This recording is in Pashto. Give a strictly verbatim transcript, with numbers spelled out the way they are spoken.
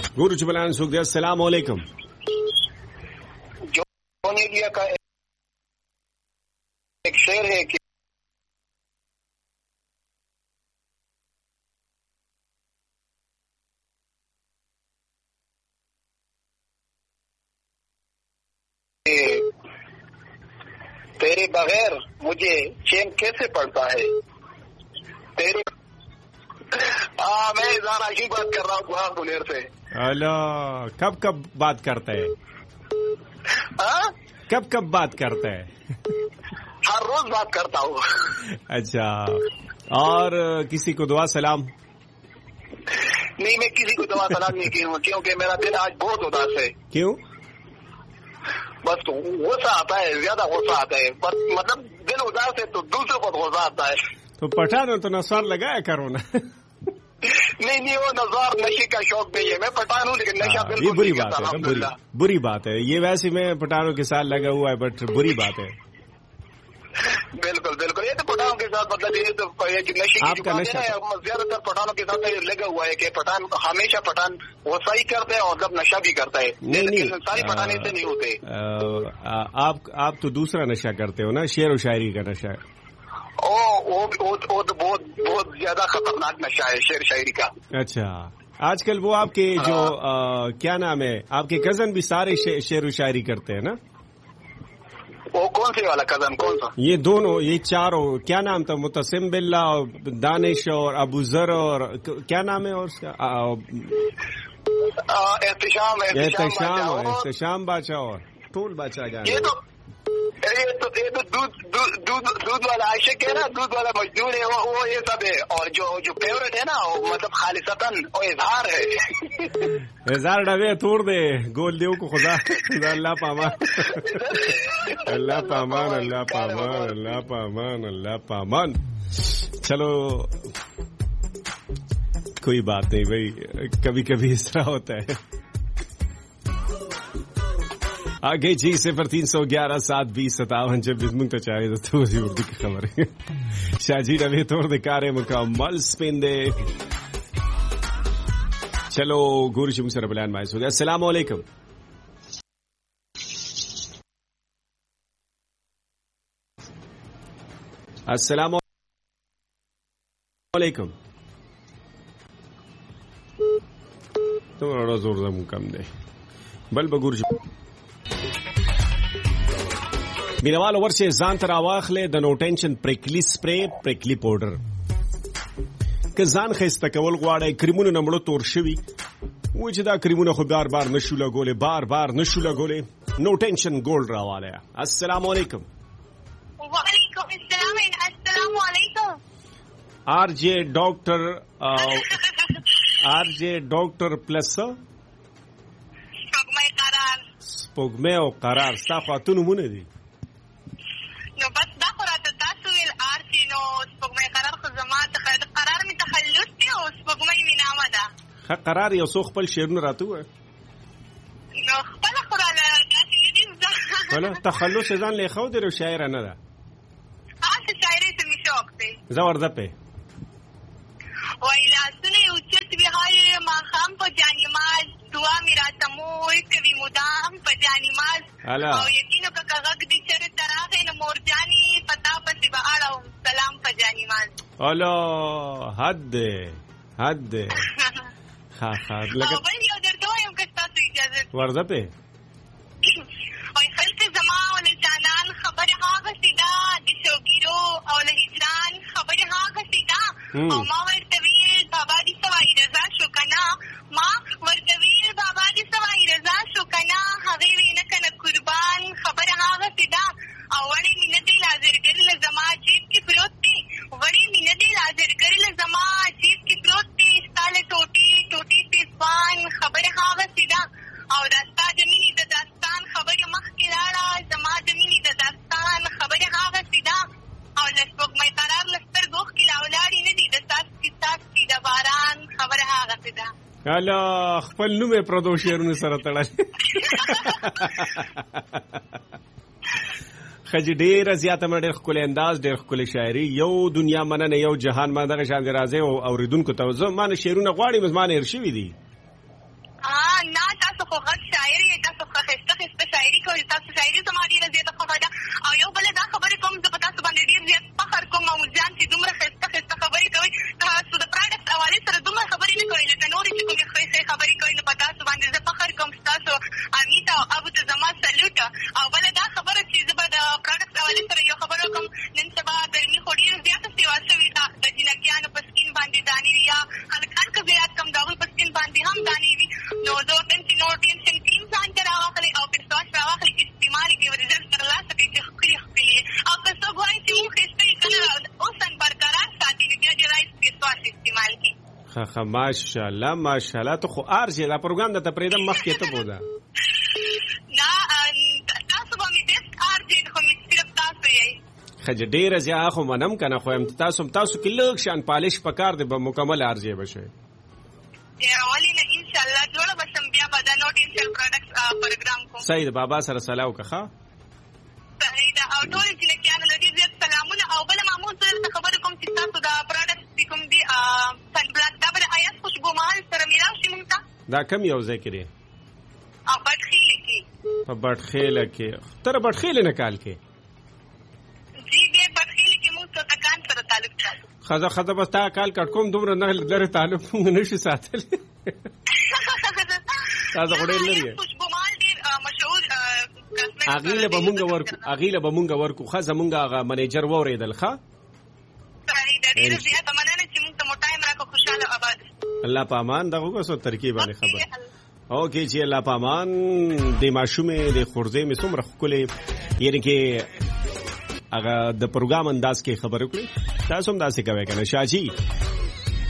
گورو چبلان سوکھ دیا. السلام علیکم. جو انڈیا کا ایک شعر ہے کہ تیرے بغیر مجھے چین کیسے پڑتا ہے تیرے. ہاں میں اظہار عاشق بات کر رہا ہوں بہار بلیر سے. اللہ کب کب بات کرتا ہے؟ کب کب بات کرتا ہے؟ ہر روز بات کرتا ہوں. اچھا اور کسی کو دعا سلام؟ نہیں میں کسی کو دعا سلام نہیں کی ہوں کیونکہ میرا دل آج بہت اداس ہے. کیوں؟ بس غصہ آتا ہے, زیادہ غصہ آتا ہے. بس مطلب دل اداس ہے تو دوسروں پر غصہ آتا ہے. تو پٹھانوں تو نسوار لگایا کرو نا. نہیں نہیں وہ نظار نشے کا شوق نہیں ہے. میں پٹھان ہوں لیکن نشہ بالکل یہ بری بات ہے. بری بری بات ہے یہ. ویسے میں پٹھانوں کے ساتھ لگا ہوا ہے بٹ بری بات ہے. بالکل بالکل یہ تو پٹھانوں کے ساتھ مطلب یہ تو نشے کی زیادہ تر پٹھانوں کے ساتھ لگا ہوا ہے کہ پٹھان ہمیشہ پٹھان غصہ ہی کرتے ہیں اور جب نشہ بھی کرتا ہے. لیکن ساری پٹھان سے نہیں ہوتے. آپ آپ تو دوسرا نشہ کرتے ہو نا, شعر و شاعری کا نشہ. او وہ تو بہت بہت زیادہ خطرناک نشہ ہے شعر شاعری کا. اچھا آج کل وہ آپ کے جو کیا نام ہے آپ کے کزن بھی سارے شعر و شاعری کرتے ہیں نا؟ وہ کون سی والا کزن کون سا؟ یہ دونوں یہ چاروں کیا نام تھا؟ متسم باللہ اور دانش اور ابو ذر اور کیا نام ہے اور اس کا احتشام احتشام احتشام بادشاہ اور ٹول بادشاہ جانا. یہ تو دودھ والا عاشق ہے نا, دودھ والا مزدور ہے وہ یہ سب ہے. اور جو جو فیوریٹ ہے نا وہ مطلب خالصتاً وہ اظہار ہے. اظہار ڈبے توڑ دے گول دیو کو خدا خدا. اللہ پامان اللہ پامان اللہ پامان اللہ پامان اللہ پامان. چلو کوئی بات نہیں بھائی, کبھی کبھی اس طرح ہوتا ہے. آگے جی صفر تین سو گیارہ سات بیس ستاون جب منگتا چاہے تو اردو کی خبر ہے. شاہجی روی توڑ دے کارے مکمل سپن دے. چلو گورو شمس رب العالمین مائز ہو گیا. السلام علیکم. السلام علیکم. تمہارا زور زم کم دے بل بگور مینوال اور سے ځان تر واخلې د نو ټینشن پریکلی سپری پریکلی پاوډر که ځان خسته کول غواړئ کریمونه نه مړه تور شوي و چې دا کریمونه خو بار بار نشو لګولې بار بار نشو لګولې نو ټینشن ګولډ راواله. السلام علیکم. وعلیکم السلام. السلام علیکم. آر جے ډاکټر آر جے ډاکټر پلس سپوږمۍ قرار سپوږمۍ او قرار ستا خواته نومونه دي؟ نو بس دا خو راته تاسو ویل آر جې نو سپوږمۍ قرار خو زما قرار مې تخلص دی او سپوږمۍ مې نامه ده. ښه قرار یو څو خپل شعرونه راته ووایه. نو خپله خو راله داسې نه دي زده. وله تخلص یې ځان له ایښودی او شاعره نه ده؟ هسې شاعرۍ ته مې شوق دی. زه ورځه پې وایي لاسونه یې اوچت وي های ماښام په جانماز دعا مې راته مور کوي مدام په جانماز او یقینو که غږ دې چېرته راغی نو مورجانې په تا پسې به اړوم سلام په جانماز. الو حد دی حد دی. ښه ښه او بل یو درته وایم که ستاسو اجازه ورځه پې وایي خلق زما او له جانان خبرې هغسې ده د شوګیرو او له هجران خبرې هغسې ده او ما ورته ویل بابا دې څه وایي رضا شو که نه ما ورته ویل بابا دې څه وایي رضا شو که نه هغې ویې نه که نه قربان خبره هغسې ده او وړې مې نه دی لازرګر له زما جیب کې پروت دی وړې مې نه دی لازرګر له زما جیب کې پروت دی ستا له ټوټې ټوټې پېزبان خبره هغسې ده او دا ستا د مینې د داستان خبرې مخکې لاړه زما د مینې د داستان خبرې هغسې ده او له سپوږمۍ قرار له سترګو اوښکې لا ولاړې نه دي د څاڅکي څاڅکي د باران خبره هغسې ده. الا خپل نوم یې پردو شعرونو سره تړلی. ښځې ډېره زیاته منه ډېر ښکلی انداز ډېر ښکلی شاعري یو دنیا مننه یو جهان مننه دغه شان دې راځئ او اورېدونکو ته زه ما نه شعرونه غواړي زما نه هېر شوي دي. ها خو غټ شاعر یې، تاسو ښایسته ښایسته شاعري کوئ، تاسو شاعري زما ډېره زیاته خوښه ده. او یو بله دا خبرې کوم، زه په تاسو باندې ډېر زیات فخر کوم محمودجان چې دومره ښایسته ښایسته خبرې کوئ. تاسو د پراډکټ حوالې سره دومره خبرې نه کوئ لکه نورې چې کومې ښې ښې خبرې کوئ. نو په تاسو باندې زه فخر کوم. ستاسو امیتا او ابو ته زما سلوټ. او بله دا خبره چې زه به د پراډکټ حوالې سره یو خبره وکړم، نن سبا ګرمي خو ډېره زیاته سیوا شوې ده. د جینکیانو په سکین باندې دانې وي، یا هلکان که زه یاد کړم د هغوی په سکین باندې هم دانې وي. نو د ټینشن نو ټینشن کریم ځان ته راواخلئ او فیس واش راواخلئ، استعمال یې کړئ، رزلټ ترلاسه کړئ چې ښکلي ښکلي. او که څوک وایي چې موږ ښایسته یې که نه، اوس هم برقرار ساتي، نو بیا دې رایس فیس واش استعمال کړي. ښه ښه ماشاءالله ماشاءالله. ته خو ار چې دا پروګرام درته پرېږدم مخکې ته بوده نه تاسو به مې بیسټ آر جې خو مې صرف تاسو یې ښه چې ډېره زیات خو منم که نه، خو تاسو تاسو کې لږ شان پالش پکار دی، به مکمل ار جې به شئ. ولې نه انشاءالله جوړه به شم، بیا به د نو ټینشن پروډکټس پروګرام کوم. صحیح ده، بابا سره سلا وکړه. ښه صحیح ده. او ټولې جینکیانو له ډېر زیات سلامونه. او بله معمول زه درته خبره کوم چې تاسو دا پروډکټس چې کوم دي سن بلاک، دا به د ایاس خوشبو محل سره میلاو شي موږ ته. دا کم یو ځای کې دی؟ بټخیله کې. په بټخیله کې؟ تر بټخیلې نه کال کې؟ جی دی بټخیله کې موږ ته تکان سره تعلق ده. ښځه ښځه بس تا کال کټ کوم، دومره نه لرې تعلق موږ نه شو ساتلی. تاسو خو ډېر لرې خوشبو محل ډېر مشهور هغې له به مونږ ورکو هغې له به مونږ ورکو ښه زمونږ هغه منیجر واورېدل. ښه صحیح ده، ډېره زیاته مننه چې موږ ته مو ټایم راکړو. خوشحاله آباد. الله په امان. دغه وګورئ ترکیب باندې خبر اوکې چې الله په امان. د ماشومې د خورځې مې څومره ښکلې، یعنې کې هغه د پروګرام انداز کې خبرې وکړې. تاسو هم داسې کوئ که نه شاجي؟